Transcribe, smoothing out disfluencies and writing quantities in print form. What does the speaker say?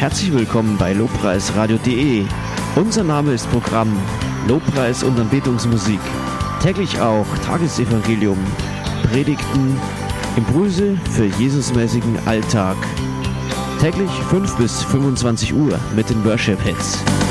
Herzlich willkommen bei lobpreisradio.de. Unser Name ist Programm Lobpreis und Anbetungsmusik. Täglich auch Tagesevangelium, Predigten, Impulse für Jesusmäßigen Alltag. Täglich 5 bis 25 Uhr mit den Worship-Hits.